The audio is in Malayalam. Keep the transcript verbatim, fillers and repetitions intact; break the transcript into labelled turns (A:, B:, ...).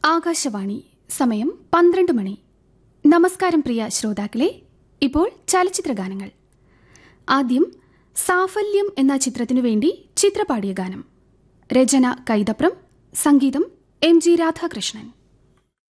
A: ആകാശവാണി. സമയം പന്ത്രണ്ട് മണി. നമസ്കാരം പ്രിയ ശ്രോതാക്കളെ. ഇപ്പോൾ ചലച്ചിത്രഗാനങ്ങൾ. ആദ്യം സാഫല്യം എന്ന ചിത്രത്തിനു വേണ്ടി ചിത്രപാടിയ ഗാനം. രചന കൈതപ്രം, സംഗീതം എം ജി രാധാകൃഷ്ണൻ.